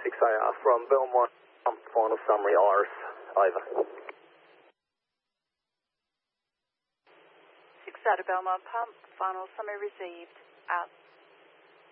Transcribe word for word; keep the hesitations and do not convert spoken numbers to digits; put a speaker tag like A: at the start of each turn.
A: six A R from Belmont, um, final summary Iris, over.
B: six out of Belmont Pump, final summary received, out.